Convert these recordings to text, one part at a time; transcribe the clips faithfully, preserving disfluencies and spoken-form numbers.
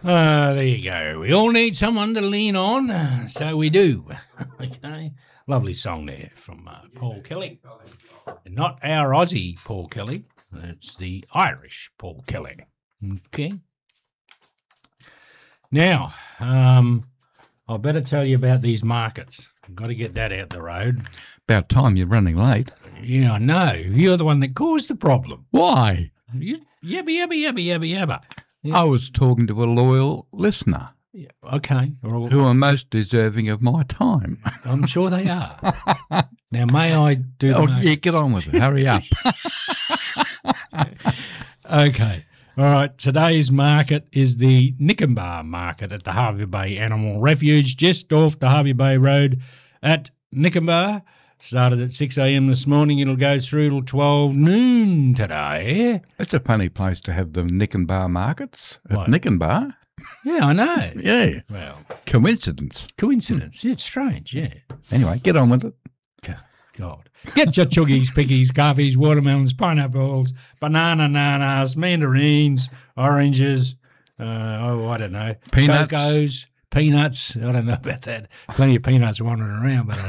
Uh, there you go. We all need someone to lean on, uh, so we do. Okay. Lovely song there from uh, Paul Kelly. Not our Aussie Paul Kelly. It's the Irish Paul Kelly. Okay. Now, um, I better tell you about these markets. I've got to get that out the road. About time you're running late. Yeah, I know. You're the one that caused the problem. Why? You, yabba, yabba, yabba, yabba, yabba. Yeah. I was talking to a loyal listener. Yeah, okay. Who are most deserving of my time. I'm sure they are. Now, may I do the Oh, most? yeah, get on with it. Hurry up. Okay. All right. Today's market is the Nikenbah market at the Harvey Bay Animal Refuge, just off the Harvey Bay Road at Nikenbah. Started at six a.m. this morning. It'll go through till twelve noon today. It's a funny place to have the Nikenbah markets. At What? Nikenbah? Yeah, I know. Yeah. Well, Coincidence. coincidence. Yeah, it's strange, yeah. Anyway, get on with it. God. Get your chuggies, pickies, coffees, watermelons, pineapples, banana nanas, mandarins, oranges, uh, oh, I don't know, Peanuts. Chocos, peanuts. I don't know about that. Plenty of peanuts wandering around, but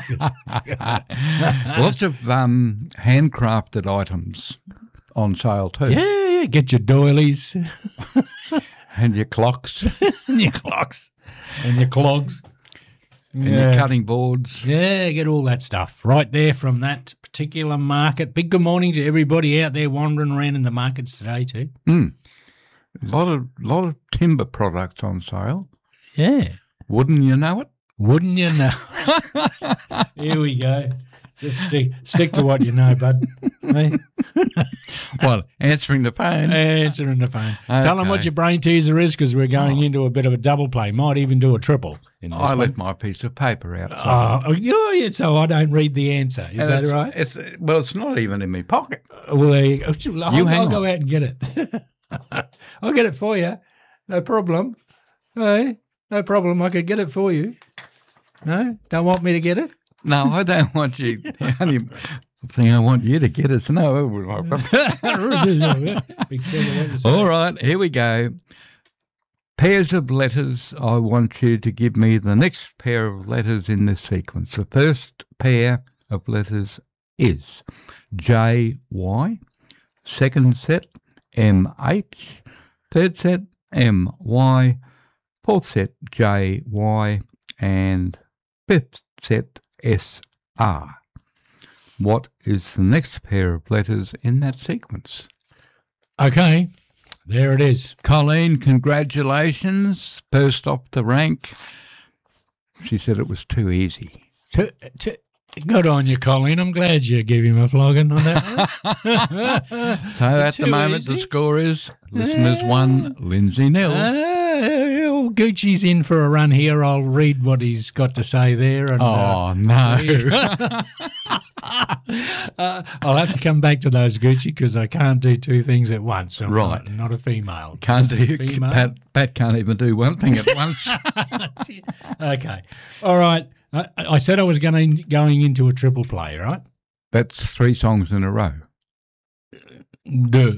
Lots of um, handcrafted items on sale too. yeah, yeah, get your doilies And your clocks and your clocks and your clogs. and Yeah. your cutting boards. Yeah, get all that stuff right there from that particular market. Big good morning to everybody out there wandering around in the markets today too. Mm. A lot of lot of timber products on sale. Yeah. Wouldn't you know it? Wouldn't you know? Here we go. Just stick stick to what you know, bud. Hey? Well, answering the phone. Answering the phone. Tell them what Okay. your brain teaser is, because we're going Oh. into a bit of a double play. Might even do a triple. In this I one. left my piece of paper outside. Oh, oh, yeah, so I don't read the answer. Is And that it's, right? It's, well, it's not even in my pocket. Well, there you go. I'll, You hang I'll go on. out and get it. I'll get it for you. No problem. Hey, no problem. I could get it for you. No? Don't want me to get it? No, I don't want you. The only thing I want you to get is no. Be careful what you say. All right, here we go. Pairs of letters. I want you to give me the next pair of letters in this sequence. The first pair of letters is J Y. Second set, M H. Third set, M Y. Fourth set, J Y. And fifth set, S R. What is the next pair of letters in that sequence? Okay, there it is. Colleen, congratulations. First off the rank. She said it was too easy. T- t- good on you, Colleen. I'm glad you gave him a flogging on that one. So at Too the moment, easy. the score is listeners one, Lindsay nil. Uh, well, Gucci's in for a run here. I'll read what he's got to say there. And, Oh, uh, no. uh, I'll have to come back to those, Gucci, because I can't do two things at once. I'm Right. Not, not a female. Can't do, Female. Pat, Pat can't even do one thing at once. Okay. All right. I, I said I was going going into a triple play, right? That's three songs in a row. Duh.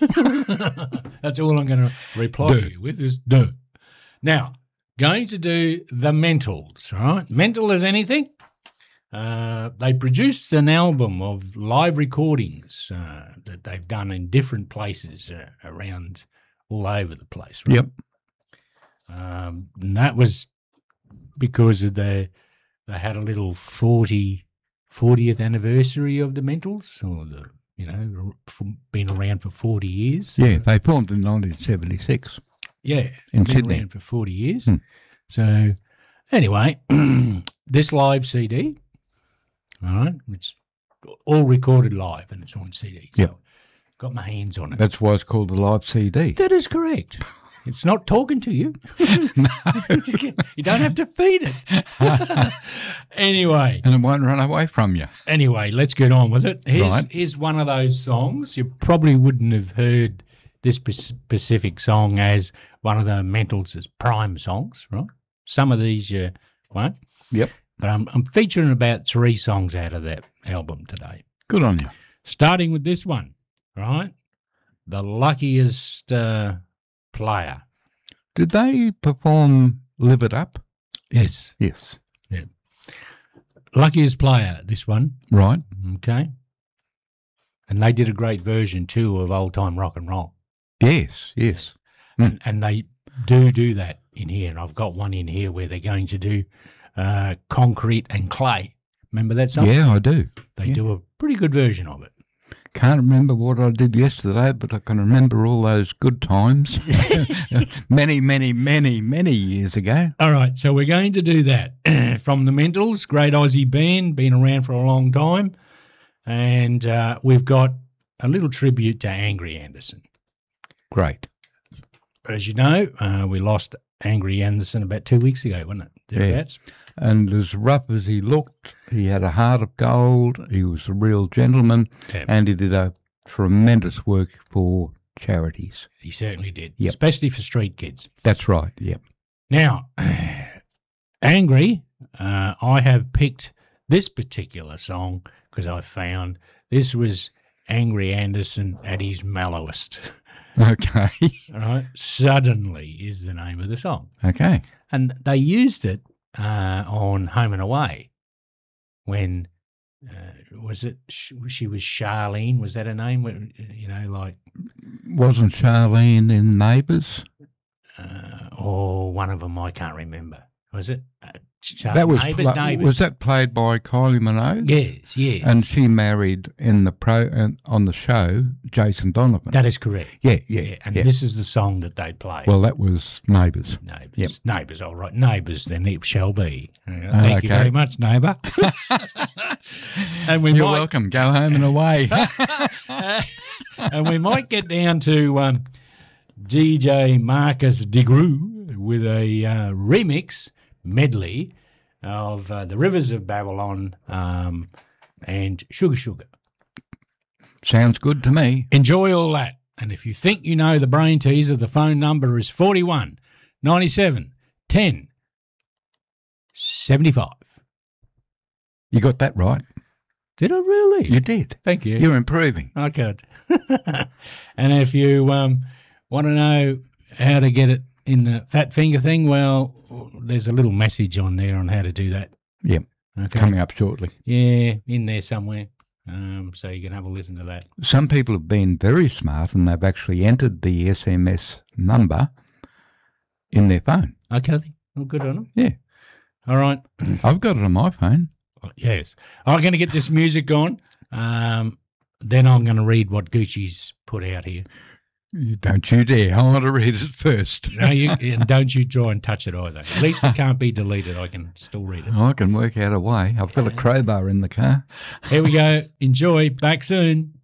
That's all I'm going to reply Duh. to you with is duh. Now, going to do the Mentals, right? Mental as anything. Uh, they produced an album of live recordings uh, that they've done in different places uh, around all over the place. Right? Yep. Um, and that was because of the, they had a little forty, fortieth anniversary of the Mentals, or the, you know, f- been around for forty years. Yeah, they formed in nineteen seventy-six. Yeah, In been Sydney. around for forty years. Hmm. So, anyway, this live C D, all right, it's all recorded live and it's on C D. So Yep. got my hands on it. That's why it's called the live C D. That is correct. It's not talking to you. You don't have to feed it. Anyway, And it won't run away from you. anyway, let's get on with it. Here's, Right. here's one of those songs. You probably wouldn't have heard this spe- specific song as one of the Mentals' prime songs, right? Some of these you won't. Yep. But I'm, I'm featuring about three songs out of that album today. Good on you. Starting with this one, right? The Luckiest uh, Player. Did they perform Live It Up? Yes. Yes. Luckiest Player, this one. Right. Okay. And they did a great version too of Old Time Rock and Roll. Yes, yes. Mm. And, and they do do that in here. And I've got one in here where they're going to do uh, Concrete and Clay. Remember that song? Yeah, I do. They yeah. do a pretty good version of it. Can't remember what I did yesterday, but I can remember all those good times. many, many, many, many years ago. All right, so we're going to do that. From the Mentals, great Aussie band, been around for a long time. And uh, we've got a little tribute to Angry Anderson. Great. As you know, uh, we lost Angry Anderson about two weeks ago, wasn't it? Thereabouts. Yeah. And as rough as he looked, he had a heart of gold. He was a real gentleman, yeah. and he did a tremendous work for charities. He certainly did, yep. especially for street kids. That's right, yep. Now, Angry, uh, I have picked this particular song because I found this was Angry Anderson at his mellowest. Okay. All right. Suddenly is the name of the song. Okay. And they used it uh, on Home and Away when, uh, was it, she was Charlene, was that her name? You know, like. Wasn't Charlene in Neighbours? Uh, or one of them, I can't remember. Was it? Uh, Char- that was Neighbours, pla- Neighbours. Was that played by Kylie Minogue? Yes, yes. And she married in the pro uh, on the show Jason Donovan. That is correct. Yeah, yeah. yeah. And yeah. this is the song that they played. Well, that was Neighbours. Neighbours. Yep. Neighbours, all right. Neighbours, then it shall be. Uh, uh, thank okay. you very much, neighbour. and we You're might, welcome. Go home and away. and we might get down to um, D J Marcus DeGrue with a uh, remix medley of uh, The Rivers of Babylon um, and Sugar Sugar. Sounds good to me. Enjoy all that. And if you think you know the brain teaser, the phone number is forty-one ninety-seven ten seventy-five. You got that right. Did I really? You did. Thank you. You're improving. I could. And if you um, want to know how to get it in the fat finger thing, well, there's a little message on there on how to do that. Yep. Okay. Coming up shortly. Yeah, in there somewhere. Um, so you can have a listen to that. Some people have been very smart and they've actually entered the S M S number in their phone. Okay. Well, good on them. Yeah. All right. I've got it on my phone. Yes. I'm going to get this music on. Um, then I'm going to read what Gucci's put out here. Don't you dare. I want to read it first. No, you, and don't you try and touch it either. At least it can't be deleted. I can still read it. I can work out a way. I've got a crowbar in the car. Here we go. Enjoy. Back soon.